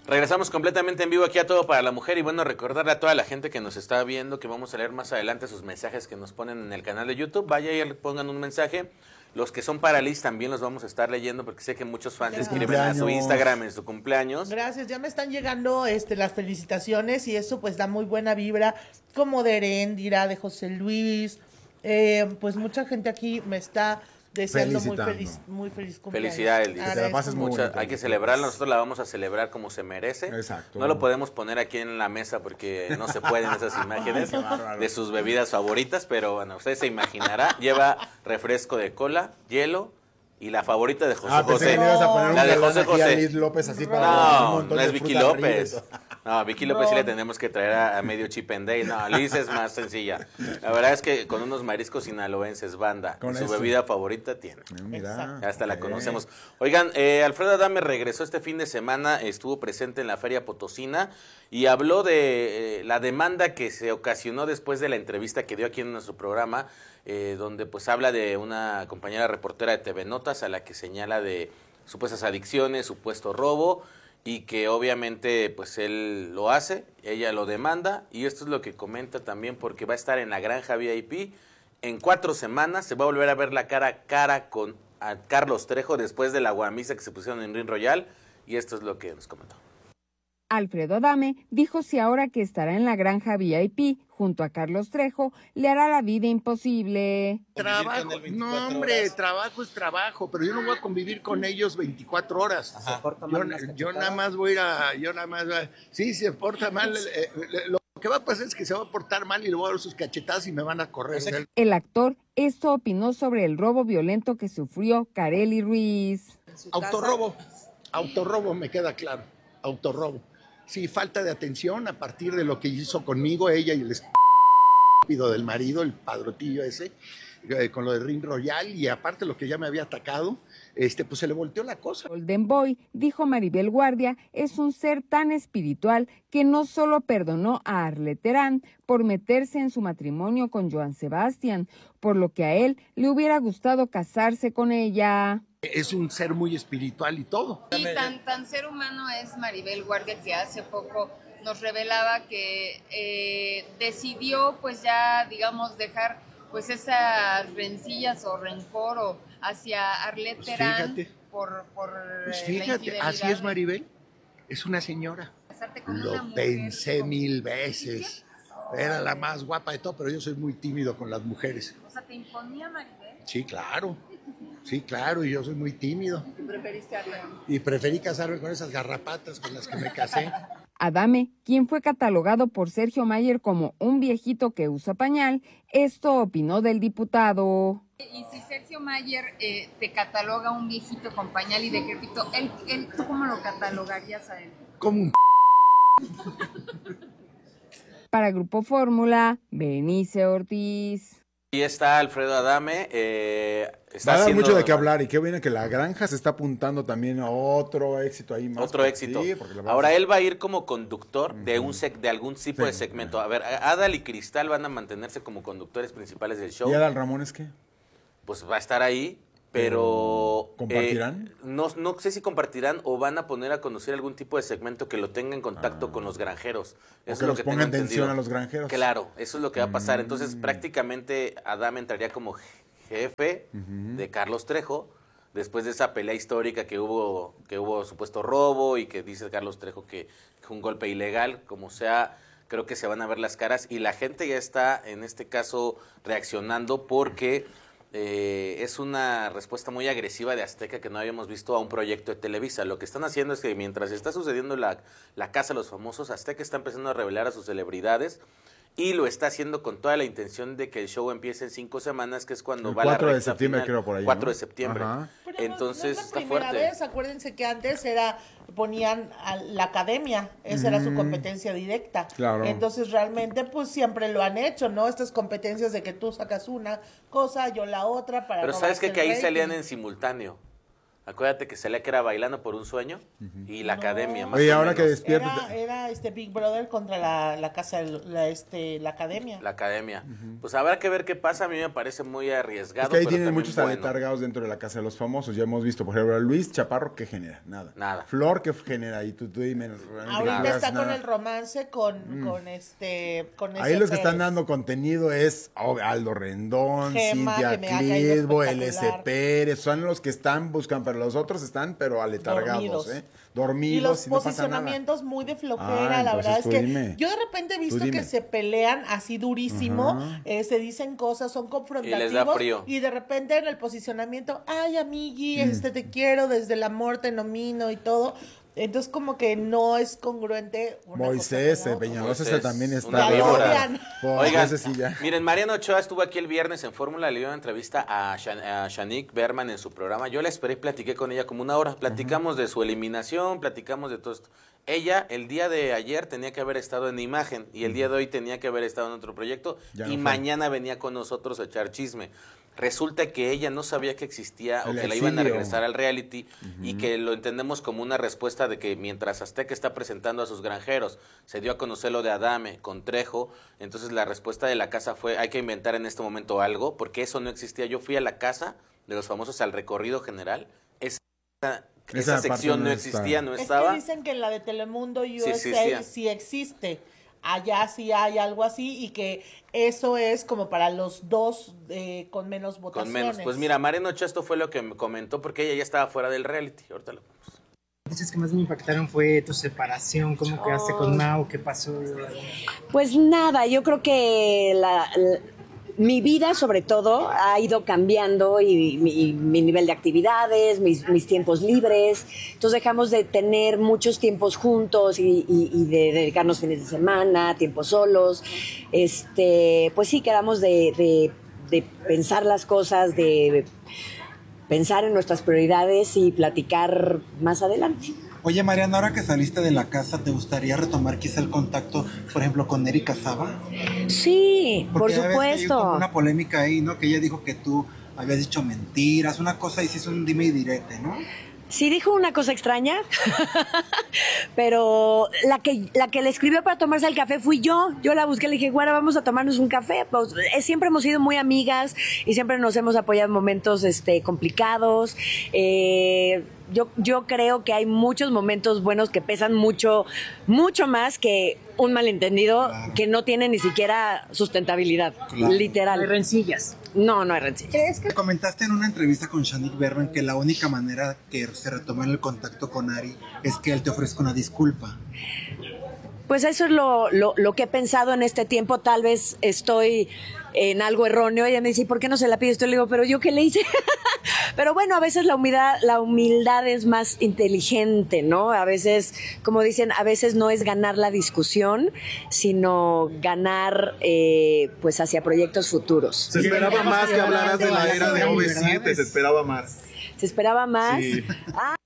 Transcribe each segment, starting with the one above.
Regresamos completamente en vivo aquí a Todo para la Mujer y bueno, recordarle a toda la gente que nos está viendo que vamos a leer más adelante sus mensajes que nos ponen en el canal de YouTube. Vaya y pongan un mensaje. Los que son para Liz también los vamos a estar leyendo porque sé que muchos fans escriben a su Instagram en su cumpleaños. Gracias, ya me están llegando las felicitaciones y eso pues da muy buena vibra, como de Heréndira, de José Luis, pues mucha gente aquí me está deseando muy feliz cumpleaños. Felicidades, Liz. Que te la pases muy bonito. Hay que celebrarla, nosotros la vamos a celebrar como se merece. Exacto. No lo podemos poner aquí en la mesa porque no se pueden esas imágenes de sus bebidas favoritas, pero bueno, usted se imaginará. Lleva refresco de cola, hielo y la favorita de José José. Que le ibas a poner la de José aquí José. a Liz López así para No es Vicky López. No, a Vicky López sí le tenemos que traer a medio chip and day. No, Liz es más sencilla. La verdad es que con unos mariscos sinaloenses, banda, con su bebida favorita tiene. Mira, hasta la conocemos. Oigan, Alfredo Adame regresó este fin de semana, estuvo presente en la Feria Potosina y habló de la demanda que se ocasionó después de la entrevista que dio aquí en nuestro programa, donde pues habla de una compañera reportera de TV Notas a la que señala de supuestas adicciones, supuesto robo, y que obviamente pues él lo hace, ella lo demanda, y esto es lo que comenta también porque va a estar en la Granja VIP en 4 semanas, se va a volver a ver la cara a cara con a Carlos Trejo después de la guamisa que se pusieron en Ring Royal, y esto es lo que nos comentó. Alfredo Adame dijo si ahora que estará en la Granja VIP junto a Carlos Trejo le hará la vida imposible. Trabajo, no hombre, trabajo es trabajo, pero yo no voy a convivir con ellos 24 horas. Yo nada más voy a sí, se porta mal, lo que va a pasar es que se va a portar mal y le voy a dar sus cachetadas y me van a correr. El actor esto opinó sobre el robo violento que sufrió Karely Ruiz. Autorrobo, me queda claro, autorrobo. Sí, falta de atención a partir de lo que hizo conmigo ella y el estúpido del marido, el padrotillo ese, con lo de Ring Royal, y aparte lo que ya me había atacado, pues se le volteó la cosa. Golden Boy, dijo Maribel Guardia, es un ser tan espiritual que no solo perdonó a Arlet Terán por meterse en su matrimonio con Joan Sebastián, por lo que a él le hubiera gustado casarse con ella. Es un ser muy espiritual y todo. Y tan ser humano es Maribel Guardia, que hace poco nos revelaba que decidió pues ya digamos dejar pues esas rencillas o rencor hacia Arlet Terán por pues fíjate, así es Maribel, es una señora. Lo pensé 1000 veces. Era la más guapa de todo, pero yo soy muy tímido con las mujeres. O sea, ¿te imponía Maribel? Sí, claro, y yo soy muy tímido. ¿Y preferiste a Arlet? Y preferí casarme con esas garrapatas con las que me casé. Adame, quien fue catalogado por Sergio Mayer como un viejito que usa pañal, esto opinó del diputado. Y si Sergio Mayer te cataloga un viejito con pañal y decrépito, ¿tú cómo lo catalogarías a él? Como un Para Grupo Fórmula, Benice Ortiz. Ahí está Alfredo Adame. Va a dar mucho de qué hablar y qué viene que la Granja se está apuntando también a otro éxito ahí más. Otro éxito. Sí, ahora él va a ir como conductor de algún tipo de segmento. A ver, Adal y Cristal van a mantenerse como conductores principales del show. ¿Y Adal Ramones qué? Pues va a estar ahí, pero... ¿Compartirán? No sé si compartirán o van a poner a conocer algún tipo de segmento que lo tenga en contacto con los granjeros. Eso es lo que pongan atención a los granjeros. Claro, eso es lo que va a pasar. Entonces, prácticamente Adame entraría como jefe de Carlos Trejo, después de esa pelea histórica que hubo supuesto robo y que dice Carlos Trejo que fue un golpe ilegal, como sea, creo que se van a ver las caras y la gente ya está, en este caso, reaccionando porque es una respuesta muy agresiva de Azteca que no habíamos visto a un proyecto de Televisa. Lo que están haciendo es que mientras está sucediendo la Casa de los Famosos, Azteca está empezando a revelar a sus celebridades y lo está haciendo con toda la intención de que el show empiece en 5 semanas, que es cuando va la recta 4 de septiembre final, creo por ahí, 4 ¿no? de septiembre. Ajá. Entonces no es está la primera fuerte. vez, acuérdense que antes ponían a la academia, esa era su competencia directa. Claro. Entonces realmente pues siempre lo han hecho, ¿no? Estas competencias de que tú sacas una cosa, yo la otra para Pero sabes que ahí salían en simultáneo. Acuérdate que salía que era Bailando por un Sueño y la Academia, más Oye, o ahora menos. que despierta. Era Big Brother contra la casa, la academia. La Academia. Pues habrá que ver qué pasa. A mí me parece muy arriesgado. Es que ahí pero tienen también muchos bueno. aletargados dentro de la casa de los famosos. Ya hemos visto, por ejemplo, a Luis Chaparro, ¿qué genera? Nada. Nada. Flor, ¿qué genera? Y tú dime. Ahorita está con nada. el romance con Ahí ese los que están Pérez. dando contenido es Aldo Rendón, Gema, Cintia que me ha caído Clitbo, espectacular. LS Pérez, son los que están buscando, pero los otros están pero aletargados, Dormidos. Dormidos Y los y no pasa nada. posicionamientos muy de flojera, la entonces verdad es tú que dime. yo de repente he visto Tú dime. que se pelean así durísimo, se dicen cosas, son confrontativos Y les da frío. y de repente en el posicionamiento, ay amigui, te quiero, desde el amor te nomino y todo. Entonces como que no es congruente una Moisés cosa con la otra. Peñalosa Moisés, también una está. víbora. Oigan. Oigan, Ese sí ya. miren, Mariano Ochoa estuvo aquí el viernes en Fórmula, le dio una entrevista a Shanique Berman en su programa. Yo la esperé y platiqué con ella como una hora. Platicamos de su eliminación, platicamos de todo esto. Ella, el día de ayer tenía que haber estado en Imagen y el día de hoy tenía que haber estado en otro proyecto Ya y no fue. mañana venía con nosotros a echar chisme. Resulta que ella no sabía que existía o El que la iban a exilio. regresar al reality y que lo entendemos como una respuesta de que mientras Azteca está presentando a sus granjeros, se dio a conocer lo de Adame con Trejo, entonces la respuesta de la casa fue hay que inventar en este momento algo porque eso no existía. Yo fui a la casa de los famosos al recorrido general, esa Esa sección parte no no existía, está. no Es estaba. que dicen que en la de Telemundo Sí, USA sí. sí existe. Allá sí hay algo así y que eso es como para los dos con menos Con votaciones. menos. Pues mira, Mariano Ochoa esto fue lo que me comentó porque ella ya estaba fuera del reality. Ahorita lo vemos. Las noticias que más me impactaron fue tu separación, cómo quedaste con Mau, qué pasó. Pues nada, yo creo que mi vida sobre todo ha ido cambiando y mi nivel de actividades, mis tiempos libres. Entonces dejamos de tener muchos tiempos juntos y de dedicarnos fines de semana, tiempos solos. Pues sí, quedamos de pensar las cosas, de pensar en nuestras prioridades y platicar más adelante. Oye, Mariana, ahora que saliste de la casa, ¿te gustaría retomar quizá el contacto, por ejemplo, con Erika Saba? Sí, por Porque ya ves que hay supuesto. como una polémica ahí, ¿no? Que ella dijo que tú habías dicho mentiras, una cosa y se hizo un dime y direte, ¿no? Sí dijo una cosa extraña, pero la que le escribió para tomarse el café fui yo. Yo la busqué, le dije, güera, vamos a tomarnos un café. Pues, siempre hemos sido muy amigas y siempre nos hemos apoyado en momentos complicados. Yo creo que hay muchos momentos buenos que pesan mucho, mucho más que un malentendido que no tiene ni siquiera sustentabilidad, literal. No hay rencillas. No hay rencillas. Te comentaste en una entrevista con Shanique Berman que la única manera que se retoma el contacto con Ari es que él te ofrezca una disculpa. Pues eso es lo que he pensado en este tiempo. Tal vez estoy en algo erróneo. Ella me dice, ¿por qué no se la pides? Yo le digo, ¿pero yo qué le hice? Pero bueno, a veces la humildad es más inteligente, ¿no? A veces, como dicen, a veces no es ganar la discusión, sino ganar pues hacia proyectos futuros. Se esperaba más que hablaras de la era de OV7, se esperaba más. ¿Se esperaba más? Sí. Ah,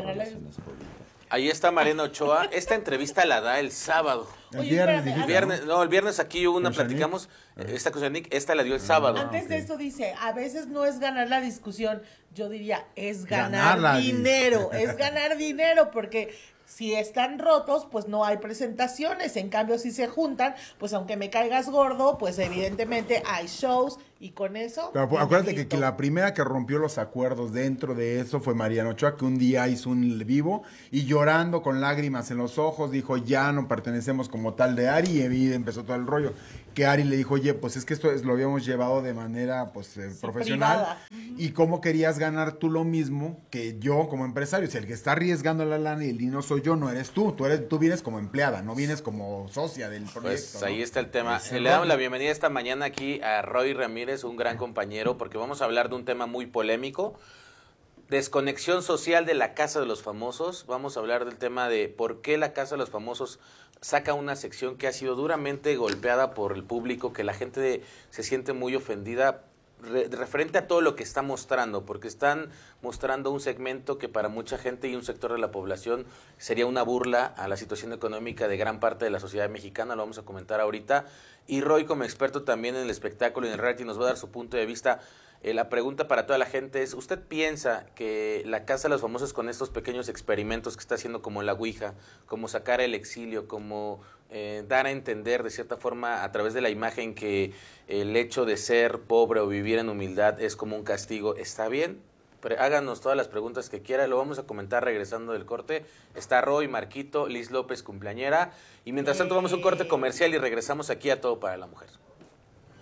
Ahí está Mariano Ochoa. Esta entrevista la da el sábado. El Oye, viernes, espérame, dijiste, El viernes aquí hubo una, ¿Con Shanique? platicamos. Esta con Shanique, esta la dio el sábado. Antes de esto dice, a veces no es ganar la discusión, yo diría, es ganar Ganarla, dinero, es ganar dinero, porque si están rotos, pues no hay presentaciones, en cambio si se juntan, pues aunque me caigas gordo, pues evidentemente hay shows y con eso... Pero acuérdate bienvenido. que la primera que rompió los acuerdos dentro de eso fue Mariano Ochoa, que un día hizo un vivo y llorando con lágrimas en los ojos dijo, ya no pertenecemos como tal de Ari, y ahí empezó todo el rollo. Que Ari le dijo, oye, pues es que esto lo habíamos llevado de manera profesional. privada. Y cómo querías ganar tú lo mismo que yo como empresario. Si el que está arriesgando la lana y el dinero soy yo, no eres tú. Tú vienes como empleada, no vienes como socia del proyecto. Pues ahí ¿no? está el tema. Ese Le damos rollo. la bienvenida esta mañana aquí a Roy Ramírez, un gran compañero, porque vamos a hablar de un tema muy polémico. Desconexión social de la Casa de los Famosos. Vamos a hablar del tema de por qué la Casa de los Famosos saca una sección que ha sido duramente golpeada por el público, que la gente se siente muy ofendida referente a todo lo que está mostrando, porque están mostrando un segmento que para mucha gente y un sector de la población sería una burla a la situación económica de gran parte de la sociedad mexicana, lo vamos a comentar ahorita. Y Roy, como experto también en el espectáculo y en el reality, nos va a dar su punto de vista. La pregunta para toda la gente es, ¿usted piensa que la Casa de los Famosos con estos pequeños experimentos que está haciendo como la Ouija, como sacar el exilio, como dar a entender de cierta forma a través de la imagen que el hecho de ser pobre o vivir en humildad es como un castigo, está bien? Pero háganos todas las preguntas que quiera, lo vamos a comentar regresando del corte. Está Roy, Marquito, Liz López, cumpleañera. Y mientras tanto vamos a un corte comercial y regresamos aquí a Todo para la Mujer.